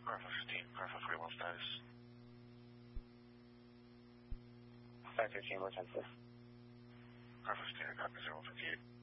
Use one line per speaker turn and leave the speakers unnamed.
Bravo 15, Bravo 41 status.
515, more 10 4.
Bravo 15, I copy 058.